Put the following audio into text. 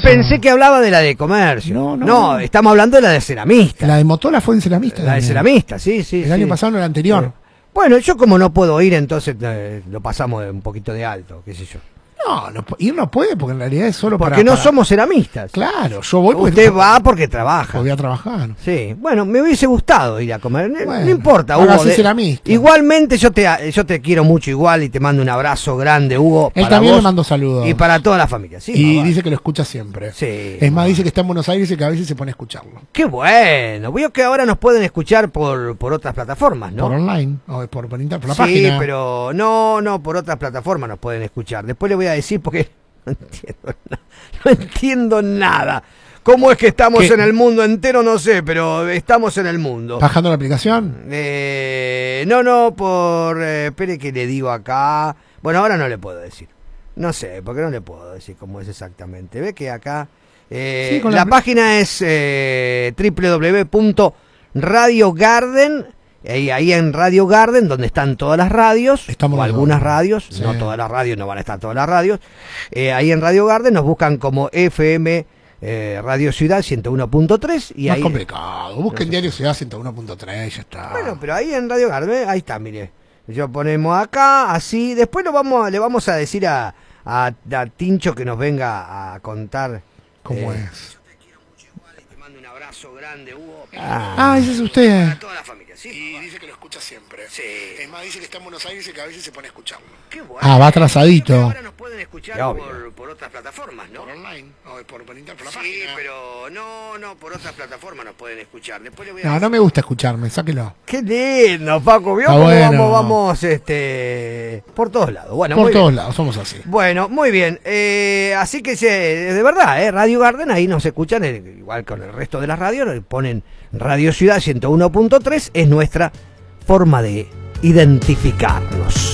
pensé que hablaba de la de comercio. No, estamos hablando de la de ceramista. La de Motola fue en ceramista. La de ceramista, sí. El año pasado, no el anterior. Bueno, yo como no puedo ir, entonces lo pasamos un poquito de alto, qué sé yo. No, ir no puede, porque en realidad es solo porque no somos ceramistas. Claro, yo voy porque... Usted va porque trabaja. Voy a trabajar. Sí, bueno, me hubiese gustado ir a comer. Bueno, no importa, Hugo. Ceramista. Igualmente yo te quiero mucho igual y te mando un abrazo grande, Hugo. Él también le mando saludos. Y para toda la familia. Sí, y dice que lo escucha siempre. Sí. Es más, dice que está en Buenos Aires y que a veces se pone a escucharlo. Qué bueno. Veo que ahora nos pueden escuchar por otras plataformas, ¿no? Por online, o por internet, por la página. Sí, pero no, por otras plataformas nos pueden escuchar. Después le voy a decir porque... No entiendo nada. ¿Cómo es que estamos en el mundo entero? No sé, pero estamos en el mundo. ¿Bajando la aplicación? Espere que le digo acá. Bueno, ahora no le puedo decir. No sé, porque no le puedo decir cómo es exactamente. Ve que acá la página es www.radiogarden. Ahí en Radio Garden, donde están todas las radios, o algunas radios, sí. No todas las radios, no van a estar todas las radios. Ahí en Radio Garden nos buscan como FM Radio Ciudad 101.3. Y no ahí es complicado, busquen Diario Ciudad 101.3 y ya está. Bueno, pero ahí en Radio Garden, ahí está, mire. Yo ponemos acá, así, después le vamos a decir a Tincho que nos venga a contar. ¿Cómo es? Yo te quiero mucho igual y te mando un abrazo grande, Hugo. Ese es usted. Para toda la familia. Sí, y dice que lo escucha siempre. Sí. Es más, dice que está en Buenos Aires y que a veces se pone a escucharlo. Qué bueno. Va atrasadito. Ahora nos pueden escuchar por otras plataformas, ¿no? Por online, o por internet, por la página. Sí, pero no, por otras plataformas nos pueden escuchar. Después le voy a no me gusta escucharme, sáquelo. Qué lindo, Paco. ¿Vio cómo vamos por todos lados? Bueno, por todos lados, somos así. Bueno, muy bien. Así que de verdad, Radio Garden, ahí nos escuchan, igual con el resto de las radios, ponen Radio Ciudad 101.3, es nuestra forma de identificarnos.